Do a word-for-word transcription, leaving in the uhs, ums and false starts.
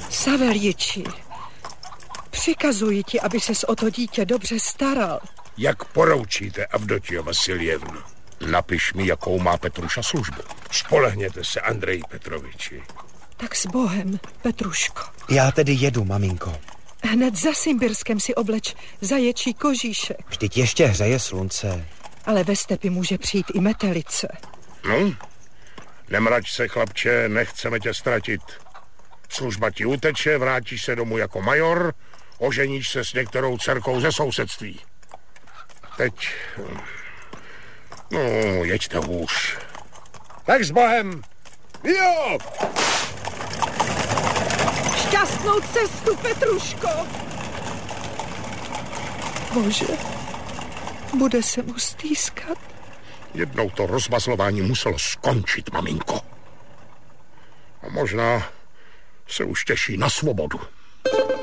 Saveljiči, přikazuji ti, aby ses o to dítě dobře staral. Jak poroučíte, Avdotio Vasiljevno? Napiš mi, jakou má Petruša službu. Spolehněte se, Andreji Petroviči. Tak s Bohem, Petruško. Já tedy jedu, maminko. Hned za Simbirskem si obleč zaječí kožíšek. Vždyť ještě hřeje slunce. Ale ve stepi může přijít i metelice. No, nemrač se, chlapče, nechceme tě ztratit. Služba ti uteče, vrátíš se domů jako major, oženíš se s některou dcerkou ze sousedství. Teď... No, jeďte už. Tak s Bohem. Jo! Šťastnou cestu, Petruško! Bože, bude se mu stýskat. Jednou to rozmazlování muselo skončit, maminko. A možná se už těší na svobodu.